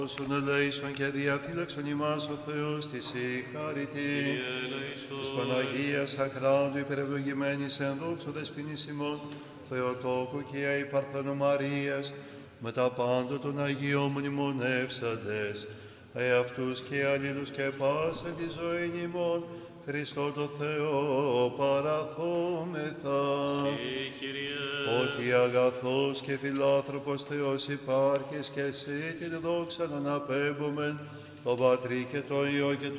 Όσον ελέησον και διαφύλαξον ημάς ο Θεός της συγχαρητή. Της Παναγίας Ακράντου υπερευλογημένης εν δόξο δεσποινής ημών, Θεοτόκου και η Παρθένου Μαρίας, με τα πάντα των Αγίων μνημονεύσαντες, εαυτούς και αλλήλους και πάσα τη ζωή ημών, Χριστό το Θεό παραθόμεθα. Ότι αγαθός και φιλάνθρωπος Θεός υπάρχεις και εσύ την δόξα να αναπέμπομεν, το Πατρί και το Υιό και